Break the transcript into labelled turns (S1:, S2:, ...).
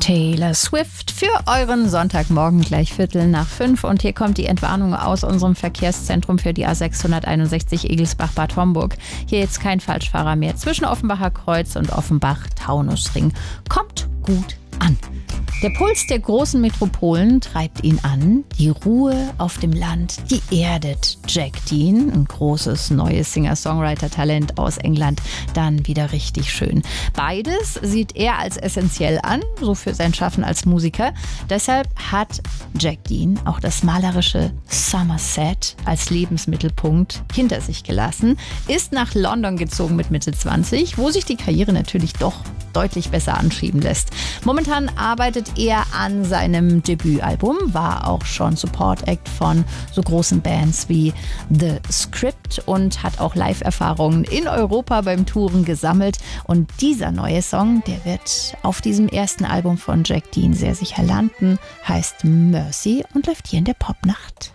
S1: Taylor Swift für euren Sonntagmorgen gleich 4:45. Und hier kommt die Entwarnung aus unserem Verkehrszentrum für die A661 Egelsbach-Bad Homburg. Hier jetzt kein Falschfahrer mehr zwischen Offenbacher Kreuz und Offenbach-Taunusring. Kommt gut an. Der Puls der großen Metropolen treibt ihn an. Die Ruhe auf dem Land, die erdet Jack Dean, ein großes neues Singer-Songwriter-Talent aus England, dann wieder richtig schön. Beides sieht er als essentiell an, so für sein Schaffen als Musiker. Deshalb hat Jack Dean auch das malerische Somerset als Lebensmittelpunkt hinter sich gelassen, ist nach London gezogen mit Mitte 20, wo sich die Karriere natürlich doch deutlich besser anschieben lässt. Momentan arbeitet er an seinem Debütalbum, war auch schon Support-Act von so großen Bands wie The Script und hat auch Live-Erfahrungen in Europa beim Touren gesammelt. Und dieser neue Song, der wird auf diesem ersten Album von Jack Dean sehr sicher landen, heißt Mercy und läuft hier in der Popnacht.